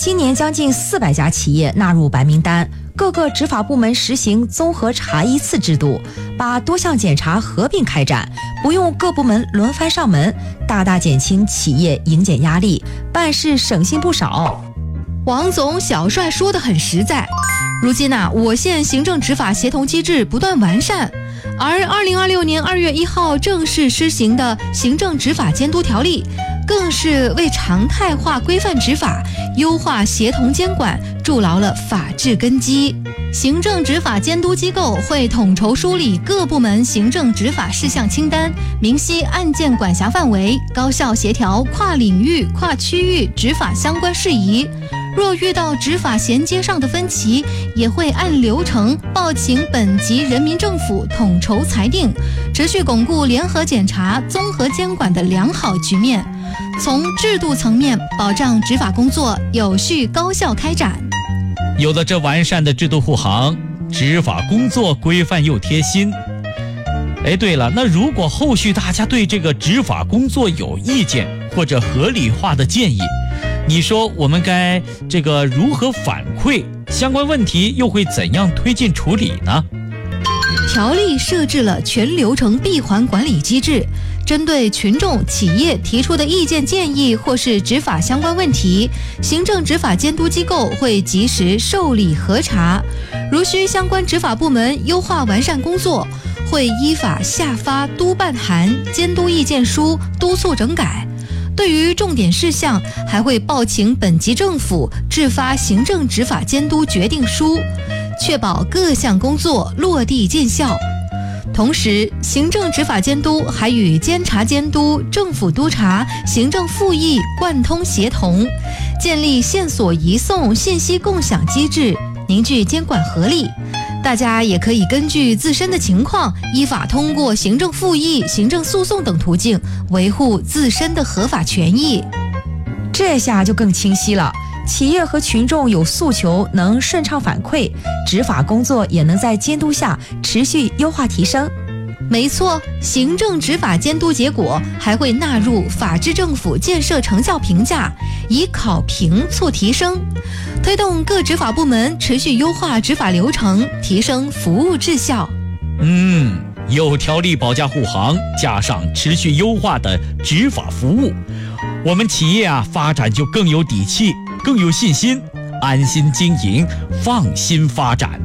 今年将近400家企业纳入白名单，各个执法部门实行综合查一次制度，把多项检查合并开展，不用各部门轮番上门，大大减轻企业迎检压力，办事省心不少。 王总小帅说得很实在。如今我县行政执法协同机制不断完善，而2026年2月1号正式施行的行政执法监督条例，更是为常态化规范执法、优化协同监管筑牢了法治根基。行政执法监督机构会统筹梳理各部门行政执法事项清单，明晰案件管辖范围，高效协调跨领域、跨区域执法相关事宜。若遇到执法衔接上的分歧，也会按流程报请本级人民政府统筹裁定，持续巩固联合检查、综合监管的良好局面。从制度层面保障执法工作有序高效开展。 有了这完善的制度护航，执法工作规范又贴心。对了，那如果后续大家对这个执法工作有意见或者合理化的建议，你说我们该如何反馈？相关问题又会怎样推进处理呢？ 条例设置了全流程闭环管理机制，针对群众、企业提出的意见建议或是执法相关问题，行政执法监督机构会及时受理核查。如需相关执法部门优化完善工作，会依法下发督办函、监督意见书，督促整改。对于重点事项，还会报请本级政府制发行政执法监督决定书，确保各项工作落地见效。同时，行政执法监督还与监察监督、政府督察、行政复议贯通协同，建立线索移送、信息共享机制，凝聚监管合力。大家也可以根据自身的情况，依法通过行政复议、行政诉讼等途径，维护自身的合法权益。 这下就更清晰了，企业和群众有诉求能顺畅反馈，执法工作也能在监督下持续优化提升。 没错，行政执法监督结果还会纳入法治政府建设成效评价，以考评促提升，推动各执法部门持续优化执法流程，提升服务质效。 有条例保驾护航，加上持续优化的执法服务，我们企业发展就更有底气，更有信心，安心经营，放心发展。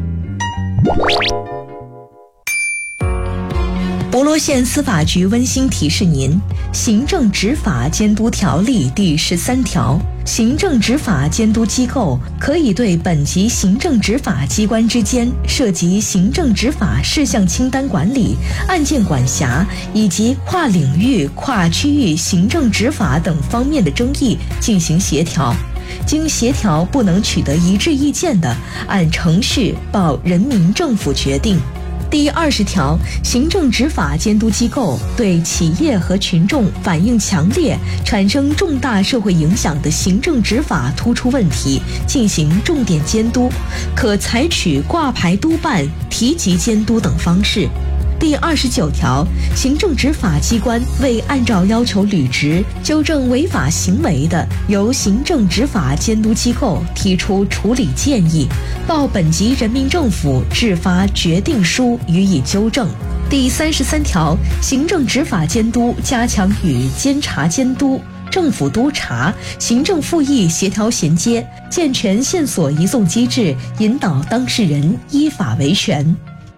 博罗县司法局温馨提示您：行政执法监督条例第13条，行政执法监督机构可以对本级行政执法机关之间涉及行政执法事项清单管理、案件管辖以及跨领域、跨区域行政执法等方面的争议进行协调。经协调不能取得一致意见的，按程序报人民政府决定。第20条，行政执法监督机构对企业和群众反映强烈、产生重大社会影响的行政执法突出问题进行重点监督，可采取挂牌督办、提级监督等方式。第29条，行政执法机关未按照要求履职、纠正违法行为的，由行政执法监督机构提出处理建议，报本级人民政府制发决定书予以纠正。第33条，行政执法监督加强与监察监督、政府督察、行政复议协调衔接，健全线索移送机制，引导当事人依法维权。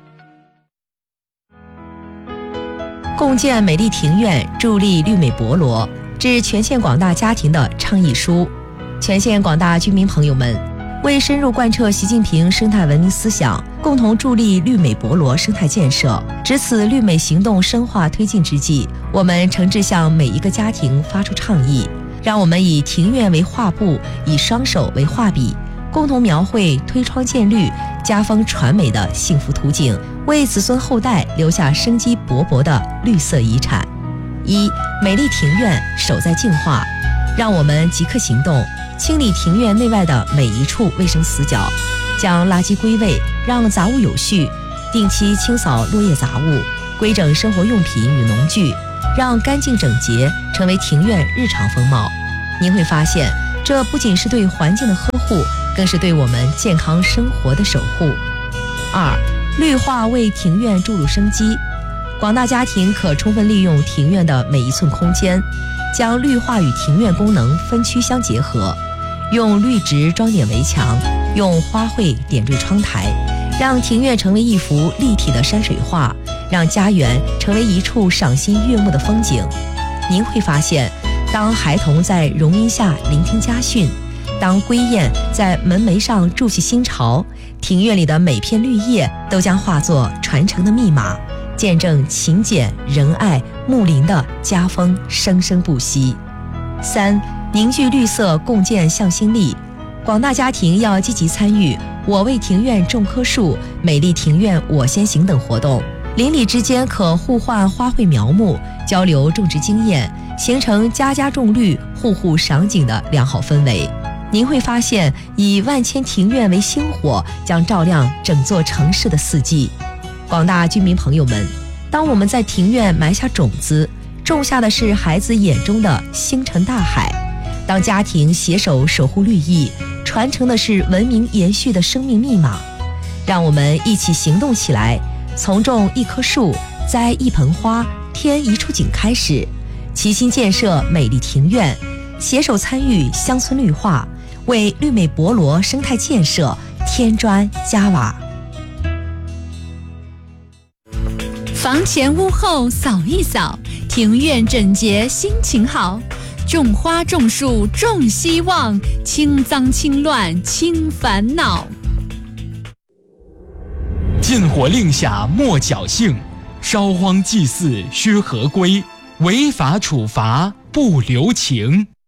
共建美丽庭院，助力绿美博罗，致全县广大家庭的倡议书。全县广大居民朋友们，为深入贯彻习近平生态文明思想，共同助力绿美博罗生态建设，值此绿美行动深化推进之际，我们诚挚向每一个家庭发出倡议，让我们以庭院为画布，以双手为画笔，共同描绘推窗见绿、家风传美的幸福图景，为子孙后代留下生机勃勃的绿色遗产。美丽庭院守在净化，让我们即刻行动，清理庭院内外的每一处卫生死角，将垃圾归位，让杂物有序，定期清扫落叶杂物，规整生活用品与农具，让干净整洁成为庭院日常风貌。您会发现， 这不仅是对环境的呵护，更是对我们健康生活的守护。2、绿化为庭院注入生机。广大家庭可充分利用庭院的每一寸空间，将绿化与庭院功能分区相结合，用绿植装点围墙，用花卉点缀窗台，让庭院成为一幅立体的山水画，让家园成为一处赏心悦目的风景。您会发现，当孩童在榕荫下聆听家训，当归雁在门楣上筑起新巢，庭院里的每片绿叶都将化作传承的密码，见证勤俭仁爱睦邻的家风生生不息。3、凝聚绿色，共建向心力。广大家庭要积极参与我为庭院种棵树、美丽庭院我先行等活动，邻里之间可互换花卉苗木，交流种植经验，形成家家种绿、户户赏景的良好氛围。您会发现，以万千庭院为星火，将照亮整座城市的四季。广大居民朋友们，当我们在庭院埋下种子，种下的是孩子眼中的星辰大海；当家庭携手守护绿意，传承的是文明延续的生命密码。让我们一起行动起来，从种一棵树、栽一盆花、添一处景开始，齐心建设美丽庭院，携手参与乡村绿化，为绿美博罗生态建设添砖加瓦。 房前屋后扫一扫，庭院整洁心情好。种花种树种希望，清脏清乱清烦恼。 禁火令下莫侥幸，烧荒祭祀须合规，违法处罚不留情。